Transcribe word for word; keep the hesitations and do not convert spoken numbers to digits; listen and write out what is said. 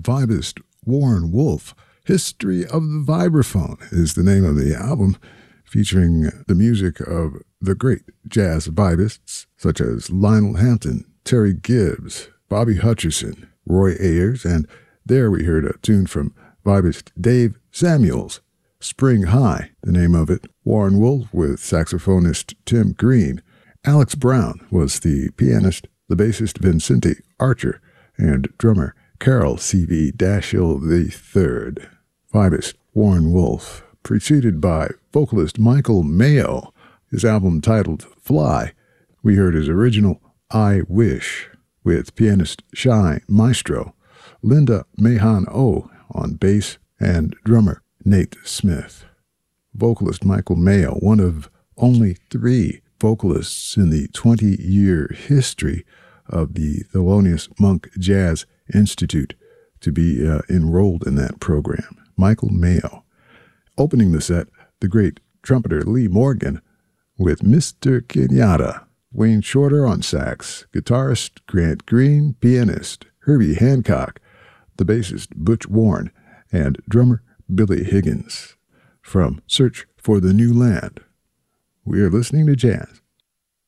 vibist Warren Wolf. History of the Vibraphone is the name of the album, featuring the music of the great jazz vibists such as Lionel Hampton, Terry Gibbs, Bobby Hutcherson, Roy Ayers, and there we heard a tune from vibist Dave Samuels, Spring High, the name of it. Warren Wolf with saxophonist Tim Green. Alex Brown was the pianist, the bassist Vincente Archer, and drummer Carol C V Dashiell the third. Vibist Warren Wolf, preceded by vocalist Michael Mayo. His album titled Fly. We heard his original I Wish with pianist Shy Maestro, Linda Mahan O on bass, and drummer Nate Smith. Vocalist Michael Mayo, one of only three vocalists in the twenty-year history of the Thelonious Monk Jazz Institute to be uh, enrolled in that program. Michael Mayo. Opening the set, the great trumpeter Lee Morgan with Mister Kenyatta. Wayne Shorter on sax, guitarist Grant Green, pianist Herbie Hancock, the bassist Butch Warren, and drummer Billy Higgins. From Search for the New Land, we are listening to jazz